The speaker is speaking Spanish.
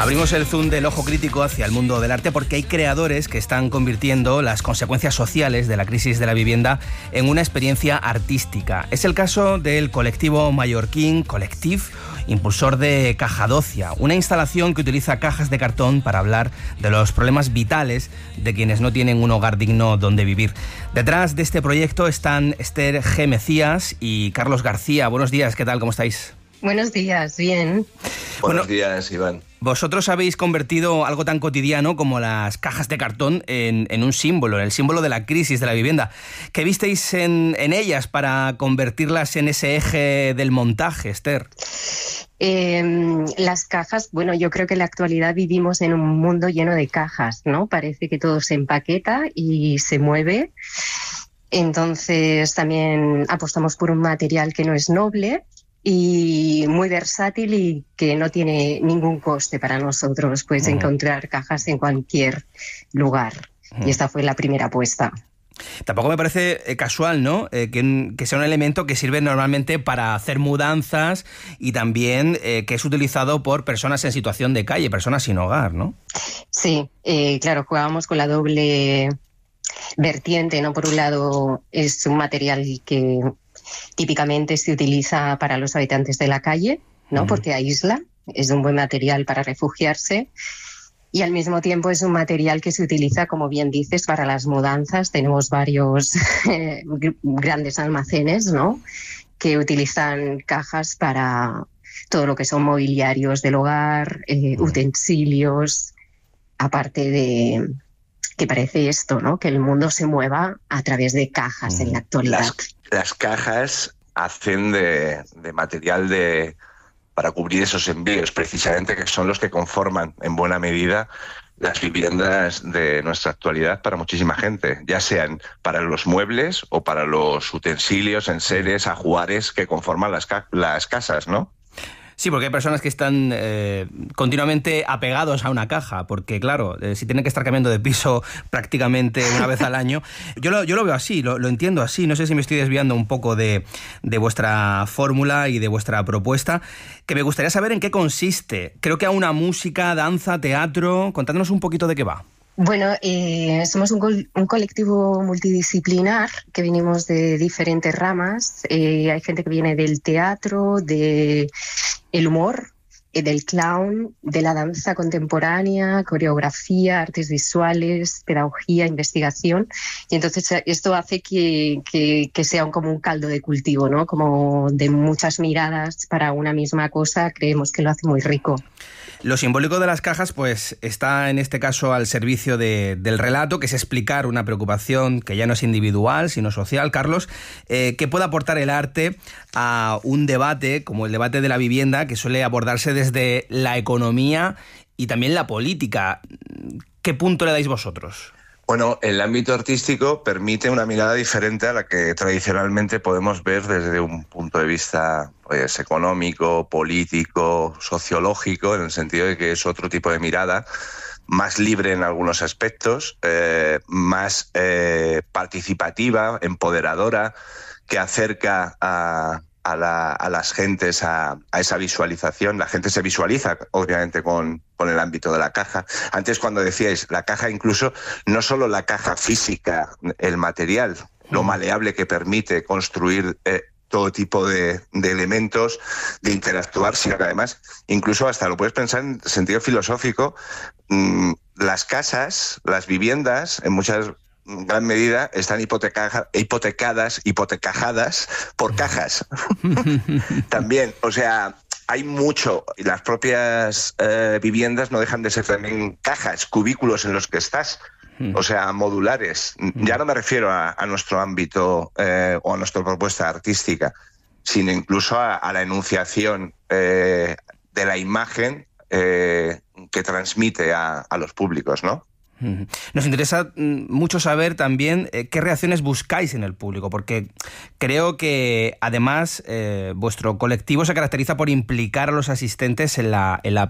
Abrimos el zoom del ojo crítico hacia el mundo del arte porque hay creadores que están convirtiendo las consecuencias sociales de la crisis de la vivienda en una experiencia artística. Es el caso del colectivo mallorquín Col·lectiv, impulsor de Cajadocia, una instalación que utiliza cajas de cartón para hablar de los problemas vitales de quienes no tienen un hogar digno donde vivir. Detrás de este proyecto están Esther G. Mecías y Carlos García. Buenos días, ¿qué tal? ¿Cómo estáis? Buenos días, bien. Buenos días, Iván. Vosotros habéis convertido algo tan cotidiano como las cajas de cartón en un símbolo, en el símbolo de la crisis de la vivienda. ¿Qué visteis en ellas para convertirlas en ese eje del montaje, Esther? Las cajas, bueno, yo creo que en la actualidad vivimos en un mundo lleno de cajas, ¿no? Parece que todo se empaqueta y se mueve. Entonces también apostamos por un material que no es noble y muy versátil y que no tiene ningún coste para nosotros. Puedes encontrar cajas en cualquier lugar. Y esta fue la primera apuesta. Tampoco me parece casual, ¿no? Que sea un elemento que sirve normalmente para hacer mudanzas y también que es utilizado por personas en situación de calle, personas sin hogar, ¿no? Sí, claro, jugábamos con la doble vertiente, ¿no? Por un lado es un material que típicamente se utiliza para los habitantes de la calle, ¿no? Porque aísla, es un buen material para refugiarse. Y al mismo tiempo es un material que se utiliza, como bien dices, para las mudanzas. Tenemos varios grandes almacenes, ¿no? Que utilizan cajas para todo lo que son mobiliarios del hogar, utensilios, aparte de que parece esto, ¿no? Que el mundo se mueva a través de cajas en la actualidad. Las cajas hacen de material para cubrir esos envíos, precisamente, que son los que conforman en buena medida las viviendas de nuestra actualidad para muchísima gente, ya sean para los muebles o para los utensilios, enseres, ajuares que conforman las casas, ¿no? Sí, porque hay personas que están continuamente apegados a una caja, porque claro, si tienen que estar cambiando de piso prácticamente una vez al año, yo lo veo así, lo entiendo así. No sé si me estoy desviando un poco de vuestra fórmula y de vuestra propuesta, que me gustaría saber en qué consiste. Creo que a una música, danza, teatro. Contádnos un poquito de qué va. Bueno, somos un colectivo multidisciplinar que venimos de diferentes ramas. Hay gente que viene del teatro, del humor, del clown, de la danza contemporánea, coreografía, artes visuales, pedagogía, investigación. Y entonces esto hace que sea como un caldo de cultivo, ¿no? Como de muchas miradas para una misma cosa, creemos que lo hace muy rico. Lo simbólico de las cajas, pues, está en este caso al servicio del relato, que es explicar una preocupación que ya no es individual, sino social, Carlos, que puede aportar el arte a un debate, como el debate de la vivienda, que suele abordarse desde la economía y también la política. ¿Qué punto le dais vosotros? Bueno, el ámbito artístico permite una mirada diferente a la que tradicionalmente podemos ver desde un punto de vista pues, económico, político, sociológico, en el sentido de que es otro tipo de mirada, más libre en algunos aspectos, más participativa, empoderadora, que acerca a las gentes a esa visualización. La gente se visualiza, obviamente, con el ámbito de la caja. Antes, cuando decíais la caja, incluso no solo la caja física, el material, lo maleable que permite construir todo tipo de elementos, de interactuar, sino que además, incluso hasta lo puedes pensar en sentido filosófico, las casas, las viviendas, en gran medida están hipotecadas por cajas. También, o sea, hay mucho, y las propias viviendas no dejan de ser también cajas, cubículos en los que estás, o sea, modulares. Ya no me refiero a nuestro ámbito o a nuestra propuesta artística, sino incluso a la enunciación de la imagen que transmite a los públicos, ¿no? Nos interesa mucho saber también qué reacciones buscáis en el público, porque creo que además vuestro colectivo se caracteriza por implicar a los asistentes en la